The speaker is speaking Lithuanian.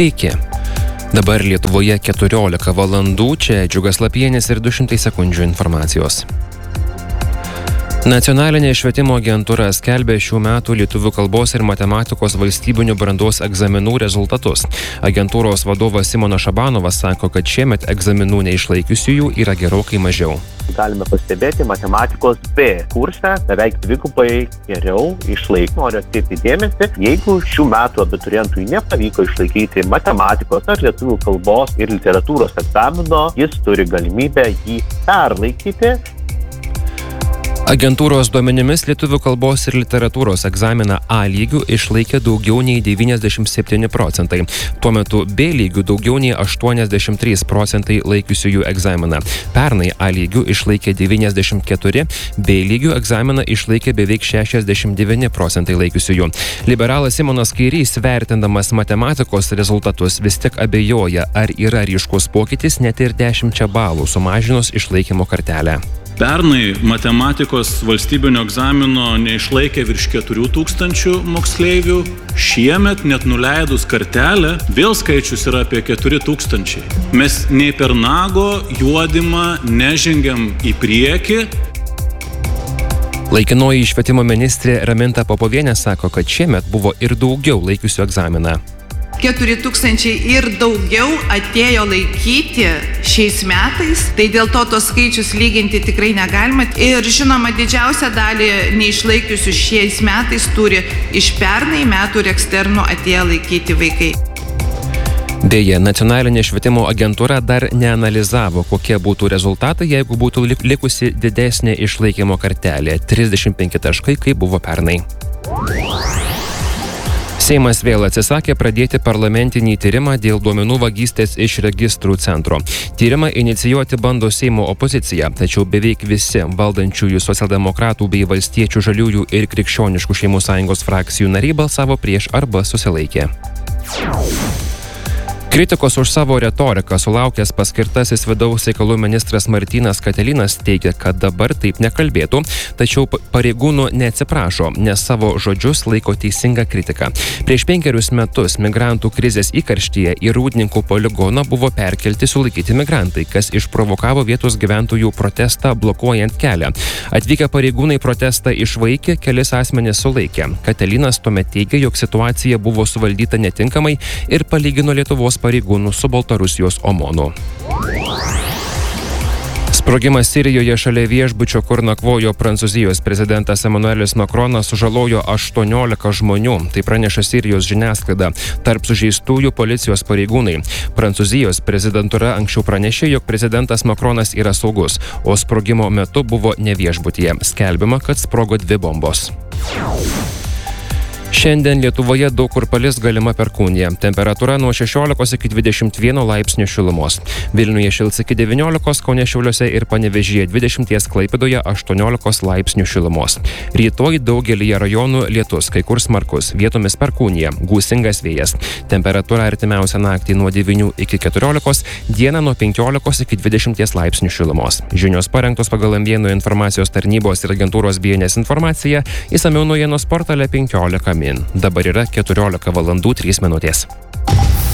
Sveiki. Dabar Lietuvoje 14 valandų, čia Džiugas Lapienis ir 200 sekundžių informacijos. Nacionalinė švietimo agentūra skelbia šių metų lietuvių kalbos ir matematikos valstybinių brandos egzaminų rezultatus. Agentūros vadovas Simonas Šabanovas sako, kad šiemet egzaminų neišlaikiusiųjų yra gerokai mažiau. Galime pastebėti matematikos B kurse beveik dvigubai geriau išlaikyti. Noriu atkreipti dėmesį, jeigu šių metų abiturientui nepavyko išlaikyti matematikos ar lietuvių kalbos ir literatūros egzamino, jis turi galimybę jį perlaikyti. Agentūros duomenimis lietuvių kalbos ir literatūros egzaminą A lygių išlaikė daugiau nei 97%. Tuo metu B lygių daugiau nei 83% laikiusiųjų egzaminą. Pernai A lygių išlaikė 94%, B lygių egzaminą išlaikė beveik 69% laikiusiųjų. Liberalas Simonas Kairys, vertindamas matematikos rezultatus, vis tik abejoja, ar yra ryškus pokytis net ir 10 balų sumažinus išlaikymo kartelę. Pernai matematikos valstybinio egzamino neišlaikė virš 4000 moksleivių. Šiemet net nuleidus kartelę, vėl skaičius yra apie 4000. Mes nei per nago juodimą nežengiam į priekį. Laikinoji švietimo ministrė Raminta Popovienė sako, kad šiemet buvo ir daugiau laikiusių egzaminą. 4000 ir daugiau atėjo laikyti šiais metais, tai dėl to tos skaičius lyginti tikrai negalima. Ir žinoma, didžiausią dalį neišlaikiusių šiais metais turi iš pernai metų ir eksternų atėję laikyti vaikai. Deja, nacionalinė švietimo agentūra dar neanalizavo, kokie būtų rezultatai, jeigu būtų likusi didesnė išlaikymo kartelė - 35 taškai, kaip buvo pernai. Seimas vėl atsisakė pradėti parlamentinį tyrimą dėl duomenų vagystės iš registrų centro. Tyrimą inicijuoti bando Seimo opozicija, tačiau beveik visi valdančiųjų socialdemokratų bei valstiečių, žaliųjų ir krikščioniškų šeimų sąjungos frakcijų nariai balsavo prieš arba susilaikė. Kritikos už savo retoriką sulaukęs paskirtasis vidaus reikalų ministras Martynas Katilinas teigia, kad dabar taip nekalbėtų, tačiau pareigūnų neatsiprašo, nes savo žodžius laiko teisingą kritiką. Prieš 5 metus migrantų krizės įkarštyje į Rūdninkų poligoną buvo perkelti sulaikyti migrantai, kas išprovokavo vietos gyventojų protestą blokuojant kelią. Atvykę pareigūnai protestą išvaikė, kelis asmenis sulaikė. Katilinas tuomet teigė, jog situacija buvo suvaldyta netinkamai ir palygino Lietuvos pareigūnų su Baltarusijos OMONu. Sprogimas Sirijoje šalia viešbučio, kur nakvojo Prancūzijos prezidentas Emmanuelis Macronas, sužalojo 18 žmonių. Tai praneša Sirijos žiniasklaida. Tarp sužeistųjų policijos pareigūnai. Prancūzijos prezidentūra anksčiau pranešė, jog prezidentas Macronas yra saugus, o sprogimo metu buvo ne viešbutyje. Skelbiama, kad sprogo 2 bombos. Šiandien Lietuvoje daug kur palis galima perkūnija. Temperatūra nuo 16 iki 21 laipsnių šilumos. Vilniuje šils iki 19, Kaune, Šiauliuose ir Panevėžyje 20, Klaipėdoje 18 laipsnių šilumos. Rytoj daugelyje rajonų lietus, kai kur smarkus, vietomis perkūnija, gūsingas vėjas. Temperatūra artimiausią naktį nuo 9 iki 14, dieną nuo 15 iki 20 laipsnių šilumos. Žinios parengtos pagal Amvienų informacijos tarnybos ir agentūros BNS informaciją, išsamiau naujienos portale 15 min. Dabar yra 14 valandų 3 minutės.